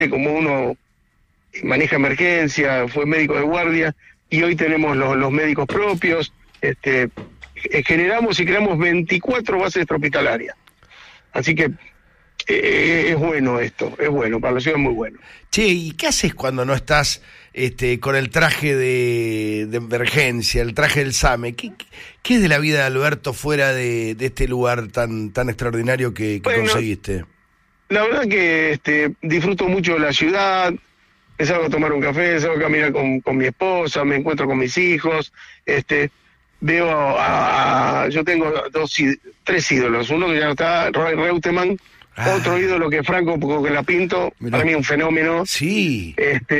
como uno maneja emergencia, fue médico de guardia, y hoy tenemos los médicos propios. Generamos y creamos 24 bases extrahospitalarias. Así que es bueno esto, es bueno, para la ciudad es muy bueno. Che, ¿y qué haces cuando no estás con el traje de emergencia, el traje del SAME? ¿Qué es de la vida de Alberto fuera de este lugar tan extraordinario que conseguiste? La verdad que disfruto mucho de la ciudad, me salgo a tomar un café, salgo a caminar con mi esposa, me encuentro con mis hijos, veo yo tengo 3 ídolos, uno que ya no está, Roy Reutemann, otro ídolo que es Franco Colapinto, para mí un fenómeno, sí,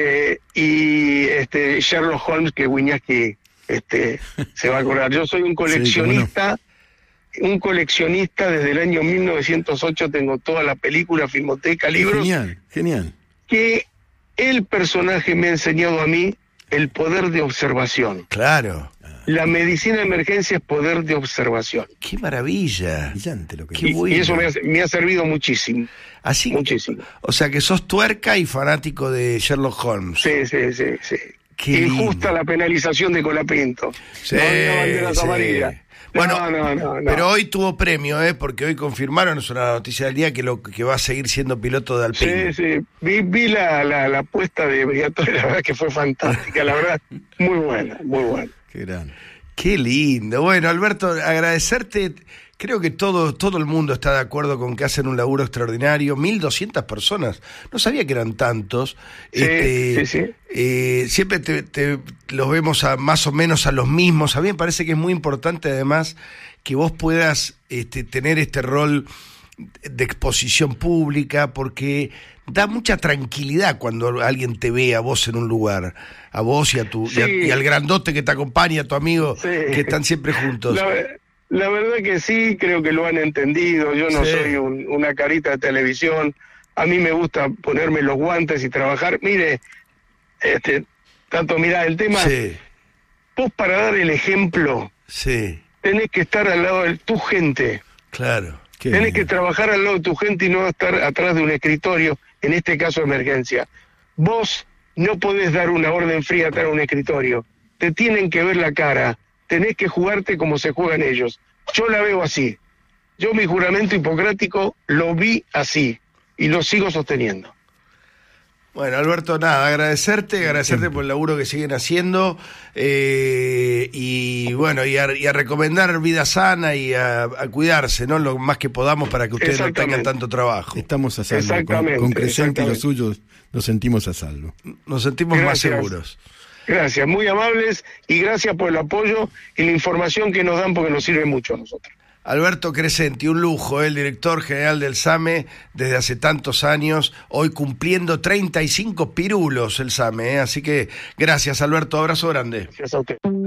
y Sherlock Holmes, que Wiñaski se va a acordar. Yo soy un coleccionista, un coleccionista desde el año 1908, tengo toda la película, filmoteca, libros. Genial. Que el personaje me ha enseñado a mí el poder de observación. Claro. La medicina de emergencia es poder de observación. ¡Qué maravilla! Brillante lo que Qué bueno. Y eso me ha servido muchísimo. Así, muchísimo. O sea que sos tuerca y fanático de Sherlock Holmes. Sí. Qué injusta lindo. La penalización de Colapinto. Sí, no había banderas amarillas. Bueno, no. Pero hoy tuvo premio, porque hoy confirmaron, es una noticia del día, que va a seguir siendo piloto de Alpine. Sí. Vi la apuesta de Briatore, la verdad que fue fantástica, la verdad, muy buena. Qué grande. Qué lindo. Bueno, Alberto, agradecerte. Creo que todo el mundo está de acuerdo con que hacen un laburo extraordinario. 1.200 personas. No sabía que eran tantos. Sí. Siempre te los vemos más o menos a los mismos. A mí me parece que es muy importante, además, que vos puedas tener este rol de exposición pública, porque da mucha tranquilidad cuando alguien te ve a vos en un lugar, a vos y al grandote que te acompaña, a tu amigo, que están siempre juntos. La verdad que sí, creo que lo han entendido. Yo no soy una carita de televisión. A mí me gusta ponerme los guantes y trabajar. Mire, mirá, el tema, vos para dar el ejemplo, tenés que estar al lado de tu gente. Claro. Tenés que trabajar al lado de tu gente y no estar atrás de un escritorio, en este caso de emergencia. Vos no podés dar una orden fría atrás de un escritorio. Te tienen que ver la cara. Tenés que jugarte como se juegan ellos. Yo la veo así. Yo mi juramento hipocrático lo vi así y lo sigo sosteniendo. Bueno, Alberto, nada, agradecerte por el laburo que siguen haciendo, y bueno, y a recomendar vida sana y a cuidarse, ¿no? Lo más que podamos para que ustedes no tengan tanto trabajo. Estamos a salvo. Con Crescenti y los suyos nos sentimos a salvo. Nos sentimos más seguros. Gracias, muy amables, y gracias por el apoyo y la información que nos dan, porque nos sirve mucho a nosotros. Alberto Crescenti, un lujo, el director general del SAME desde hace tantos años, hoy cumpliendo 35 pirulos el SAME, así que gracias, Alberto, abrazo grande. Gracias a usted.